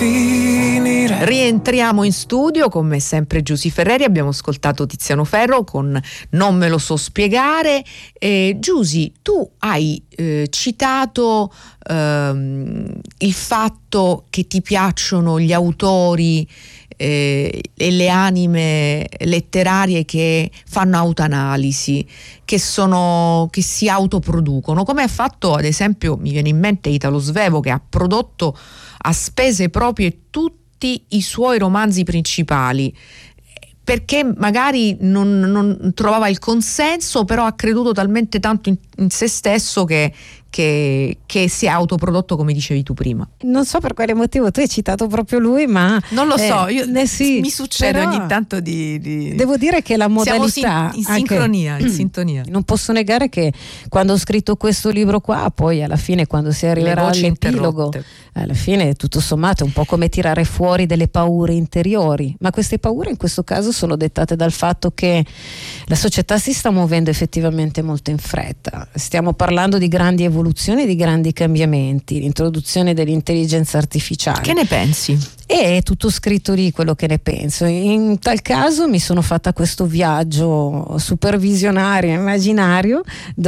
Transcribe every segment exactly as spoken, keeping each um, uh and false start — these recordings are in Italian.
finire. Rientriamo in studio, con me sempre Giusy Ferreri, abbiamo ascoltato Tiziano Ferro con Non me lo so spiegare. eh, Giusy, tu hai eh, citato ehm, il fatto che ti piacciono gli autori eh, e le anime letterarie che fanno autoanalisi, che sono che si autoproducono, come ha fatto ad esempio, mi viene in mente Italo Svevo, che ha prodotto a spese proprie tutti i suoi romanzi principali, perché magari non, non trovava il consenso, però ha creduto talmente tanto in, in se stesso che, che, che si è autoprodotto, come dicevi tu prima. Non so per quale motivo tu hai citato proprio lui, ma non lo so, eh, io, eh, sì, mi succede però ogni tanto di, di devo dire che la modalità siamo in, in sincronia, anche, in sintonia. Non posso negare che quando ho scritto questo libro qua, poi alla fine quando si arriverà all'epilogo, alla fine tutto sommato è un po' come tirare fuori delle paure interiori, ma queste paure in questo caso sono dettate dal fatto che la società si sta muovendo effettivamente molto in fretta. Stiamo parlando di grandi evoluzioni, di grandi cambiamenti, l'introduzione dell'intelligenza artificiale. Che ne pensi? E è tutto scritto lì quello che ne penso. In tal caso mi sono fatta questo viaggio supervisionario, immaginario,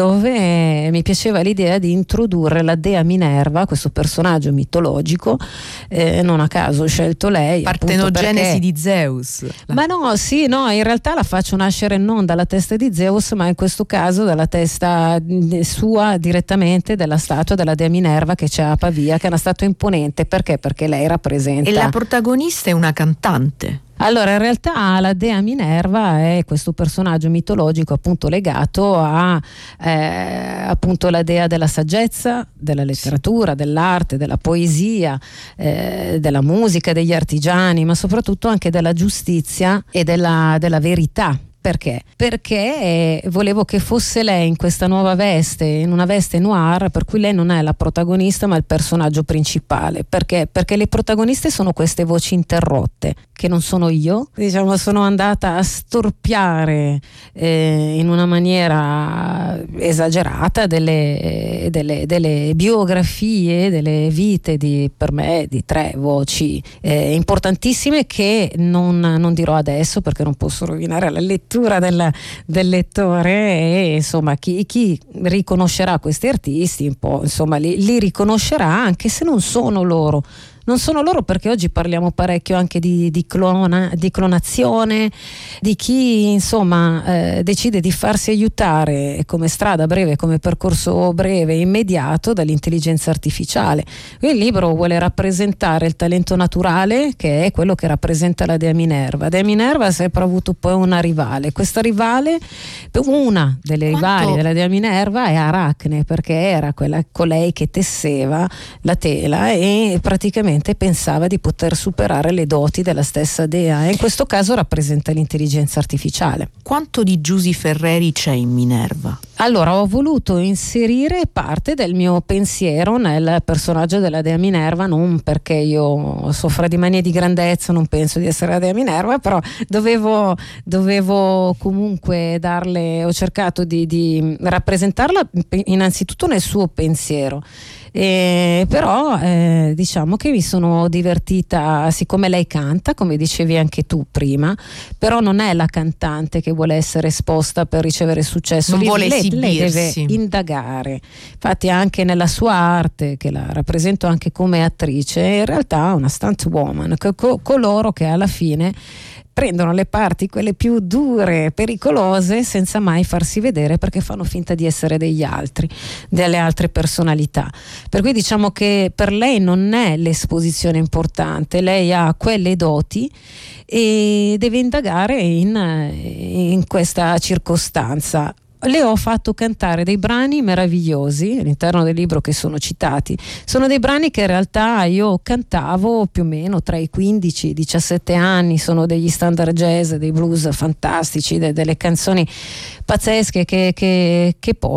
dove mi piaceva l'idea di introdurre la dea Minerva, questo personaggio mitologico, eh, non a caso ho scelto lei. Partenogenesi di Zeus. Ma no, sì, no, in realtà la faccio nascere non dalla testa di Zeus, ma in questo caso dalla testa sua direttamente, della statua della dea Minerva che c'è a Pavia, che è una statua imponente. Perché? Perché lei rappresenta... E la protagonista è una cantante. Allora, in realtà la dea Minerva è questo personaggio mitologico appunto legato a eh, appunto la dea della saggezza, della letteratura, dell'arte, della poesia, eh, della musica, degli artigiani, ma soprattutto anche della giustizia e della, della verità. Perché? Perché volevo che fosse lei in questa nuova veste, in una veste noir, per cui lei non è la protagonista ma il personaggio principale. Perché? Perché le protagoniste sono queste voci interrotte, che non sono io. Diciamo, sono andata a storpiare eh, in una maniera esagerata delle, delle, delle biografie, delle vite di, per me, di tre voci eh, importantissime che non, non dirò adesso perché non posso rovinare la lettura Del, del lettore, e insomma chi, chi riconoscerà questi artisti un po', insomma li, li riconoscerà anche se non sono loro. Non sono loro, perché oggi parliamo parecchio anche di, di, clona, di clonazione, di chi insomma eh, decide di farsi aiutare come strada breve, come percorso breve e immediato dall'intelligenza artificiale. Il libro vuole rappresentare il talento naturale, che è quello che rappresenta la dea Minerva. Dea Minerva ha sempre avuto poi una rivale. Questa rivale, una delle Quanto... rivali della dea Minerva è Aracne, perché era quella colei che tesseva la tela e praticamente pensava di poter superare le doti della stessa dea, e in questo caso rappresenta l'intelligenza artificiale. Quanto di Giusy Ferreri c'è in Minerva? Allora, ho voluto inserire parte del mio pensiero nel personaggio della dea Minerva, non perché io soffra di manie di grandezza, non penso di essere la dea Minerva, però dovevo, dovevo comunque darle, ho cercato di, di rappresentarla innanzitutto nel suo pensiero. Eh, però eh, diciamo che mi sono divertita, siccome lei canta, come dicevi anche tu prima, però non è la cantante che vuole essere esposta per ricevere successo, non lei, vuole lei, esibirsi, lei deve indagare. Infatti anche nella sua arte, che la rappresento anche come attrice, in realtà è una stunt woman, co- coloro che alla fine prendono le parti, quelle più dure, pericolose, senza mai farsi vedere, perché fanno finta di essere degli altri, delle altre personalità. Per cui diciamo che per lei non è l'esposizione importante, lei ha quelle doti e deve indagare in, in questa circostanza. Le ho fatto cantare dei brani meravigliosi all'interno del libro che sono citati. Sono dei brani che in realtà io cantavo più o meno tra i quindici e i diciassette anni, sono degli standard jazz, dei blues fantastici, de- delle canzoni pazzesche che, che, che poi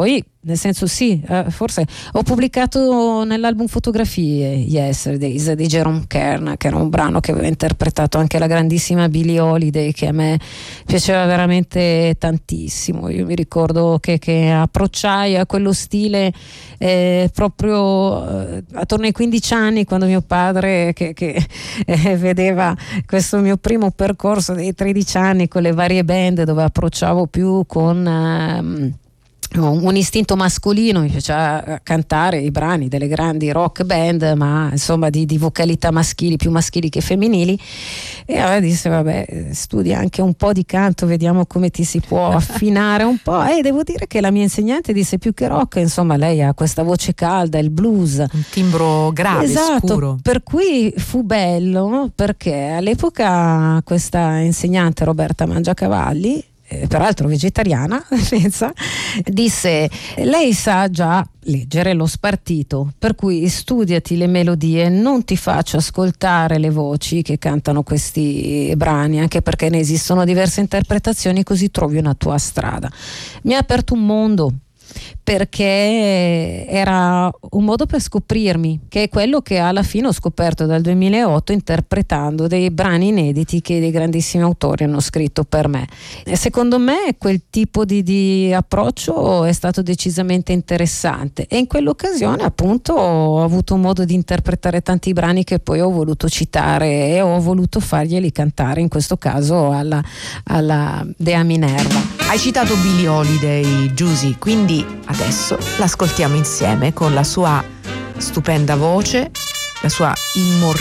nel senso sì, eh, forse ho pubblicato nell'album Fotografie Yesterdays di Jerome Kern, che era un brano che aveva interpretato anche la grandissima Billie Holiday, che a me piaceva veramente tantissimo. Io mi ricordo che, che approcciai a quello stile eh, proprio eh, attorno ai quindici anni, quando mio padre che, che eh, vedeva questo mio primo percorso dei tredici anni con le varie band, dove approcciavo più con ehm, un istinto mascolino, mi piaceva cantare i brani delle grandi rock band, ma insomma di, di vocalità maschili, più maschili che femminili, e allora disse vabbè, studia anche un po' di canto, vediamo come ti si può affinare un po'. E devo dire che la mia insegnante disse più che rock, insomma lei ha questa voce calda, il blues, un timbro grave, esatto, scuro, per cui fu bello, perché all'epoca questa insegnante Roberta Mangiacavalli, Eh, peraltro vegetariana, pensa, disse: lei sa già leggere lo spartito, per cui studiati le melodie, non ti faccio ascoltare le voci che cantano questi brani, anche perché ne esistono diverse interpretazioni, così trovi una tua strada. Mi ha aperto un mondo, perché era un modo per scoprirmi, che è quello che alla fine ho scoperto dal duemilaotto interpretando dei brani inediti che dei grandissimi autori hanno scritto per me. E secondo me quel tipo di, di approccio è stato decisamente interessante, e in quell'occasione appunto ho avuto modo di interpretare tanti brani che poi ho voluto citare e ho voluto farglieli cantare, in questo caso alla, alla Dea Minerva. Hai citato Billie Holiday, Giusy, quindi adesso l'ascoltiamo insieme con la sua stupenda voce, la sua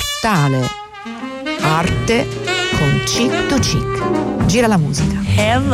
immortale arte con Chick to Chick. Gira la musica. Hello,